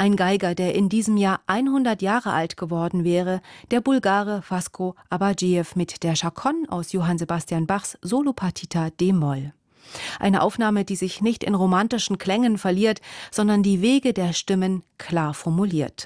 Ein Geiger, der in diesem Jahr 100 Jahre alt geworden wäre, der Bulgare Vasko Abadjiev mit der Chaconne aus Johann Sebastian Bachs Solopartita d-Moll. Eine Aufnahme, die sich nicht in romantischen Klängen verliert, sondern die Wege der Stimmen klar formuliert.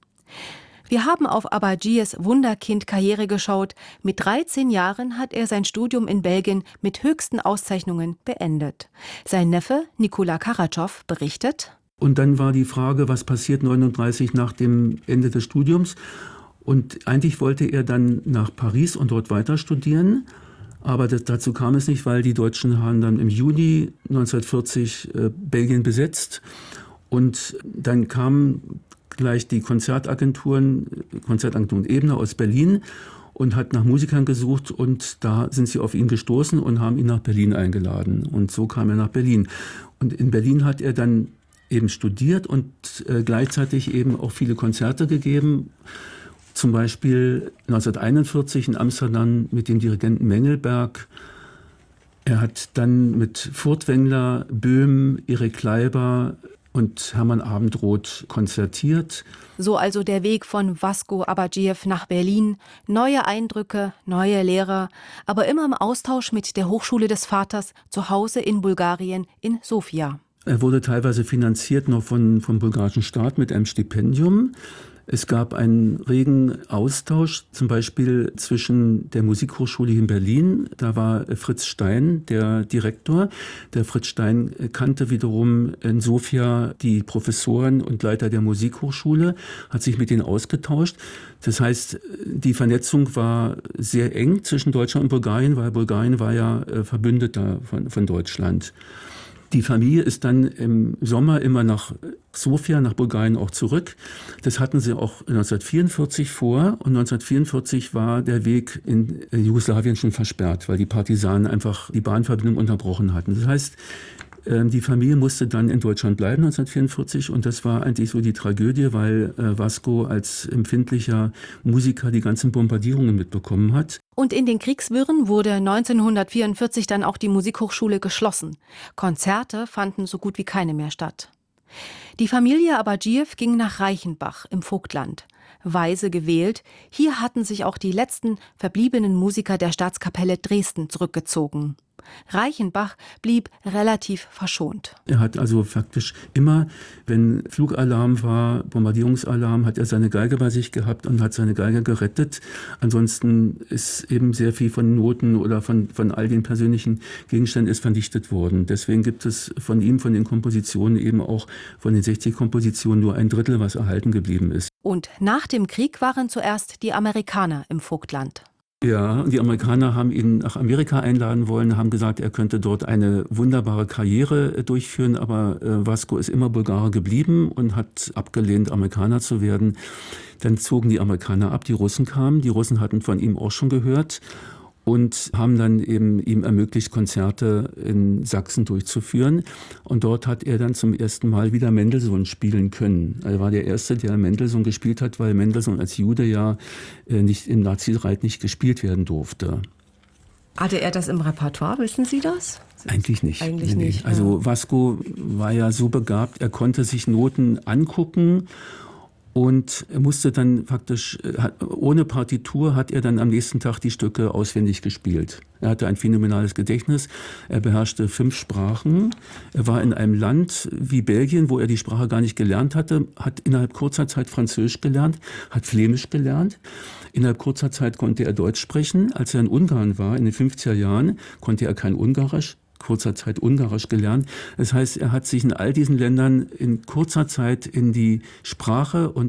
Wir haben auf Abadjievs Wunderkind-Karriere geschaut. Mit 13 Jahren hat er sein Studium in Belgien mit höchsten Auszeichnungen beendet. Sein Neffe Nikola Karatschov berichtet: Und dann war die Frage, was passiert 1939 nach dem Ende des Studiums? Und eigentlich wollte er dann nach Paris und dort weiter studieren. Aber dazu kam es nicht, weil die Deutschen haben dann im Juni 1940 Belgien besetzt. Und dann kamen gleich die Konzertagenturen Ebner aus Berlin und hat nach Musikern gesucht. Und da sind sie auf ihn gestoßen und haben ihn nach Berlin eingeladen. Und so kam er nach Berlin. Und in Berlin hat er dann eben studiert und gleichzeitig eben auch viele Konzerte gegeben. Zum Beispiel 1941 in Amsterdam mit dem Dirigenten Mengelberg. Er hat dann mit Furtwängler, Böhm, Erik Kleiber und Hermann Abendroth konzertiert. So also der Weg von Vasko Abadjiev nach Berlin. Neue Eindrücke, neue Lehrer, aber immer im Austausch mit der Hochschule des Vaters zu Hause in Bulgarien in Sofia. Er wurde teilweise finanziert noch vom bulgarischen Staat mit einem Stipendium. Es gab einen regen Austausch, zum Beispiel zwischen der Musikhochschule in Berlin. Da war Fritz Stein, der Direktor. Der Fritz Stein kannte wiederum in Sofia die Professoren und Leiter der Musikhochschule, hat sich mit denen ausgetauscht. Das heißt, die Vernetzung war sehr eng zwischen Deutschland und Bulgarien, weil Bulgarien war ja Verbündeter von Deutschland. Die Familie ist dann im Sommer immer nach Sofia, nach Bulgarien auch zurück. Das hatten sie auch 1944 vor. Und 1944 war der Weg in Jugoslawien schon versperrt, weil die Partisanen einfach die Bahnverbindung unterbrochen hatten. Das heißt, die Familie musste dann in Deutschland bleiben 1944 und das war eigentlich so die Tragödie, weil Vasko als empfindlicher Musiker die ganzen Bombardierungen mitbekommen hat. Und in den Kriegswirren wurde 1944 dann auch die Musikhochschule geschlossen. Konzerte fanden so gut wie keine mehr statt. Die Familie Abadjiev ging nach Reichenbach im Vogtland. Weise gewählt, hier hatten sich auch die letzten verbliebenen Musiker der Staatskapelle Dresden zurückgezogen. Reichenbach blieb relativ verschont. Er hat also faktisch immer, wenn Flugalarm war, Bombardierungsalarm, hat er seine Geige bei sich gehabt und hat seine Geige gerettet. Ansonsten ist eben sehr viel von Noten oder von all den persönlichen Gegenständen ist vernichtet worden. Deswegen gibt es von ihm, von den Kompositionen eben auch von den 60 Kompositionen nur ein Drittel, was erhalten geblieben ist. Und nach dem Krieg waren zuerst die Amerikaner im Vogtland. Ja, die Amerikaner haben ihn nach Amerika einladen wollen, haben gesagt, er könnte dort eine wunderbare Karriere durchführen, aber Vasko ist immer Bulgare geblieben und hat abgelehnt, Amerikaner zu werden. Dann zogen die Amerikaner ab, die Russen kamen, die Russen hatten von ihm auch schon gehört und haben dann eben ihm ermöglicht, Konzerte in Sachsen durchzuführen. Und dort hat er dann zum ersten Mal wieder Mendelssohn spielen können. Er war der Erste, der Mendelssohn gespielt hat, weil Mendelssohn als Jude ja nicht im Nazireich nicht gespielt werden durfte. Hatte er das im Repertoire, wissen Sie das? Eigentlich nicht. Eigentlich nicht. Ja. Also Vasko war ja so begabt, er konnte sich Noten angucken. Und er musste dann faktisch, ohne Partitur hat er dann am nächsten Tag die Stücke auswendig gespielt. Er hatte ein phänomenales Gedächtnis, er beherrschte 5 Sprachen. Er war in einem Land wie Belgien, wo er die Sprache gar nicht gelernt hatte, hat innerhalb kurzer Zeit Französisch gelernt, hat Flämisch gelernt. Innerhalb kurzer Zeit konnte er Deutsch sprechen. Als er in Ungarn war, in den 50er Jahren, konnte er kein Ungarisch. Kurzer Zeit Ungarisch gelernt. Das heißt, er hat sich in all diesen Ländern in kurzer Zeit in die Sprache und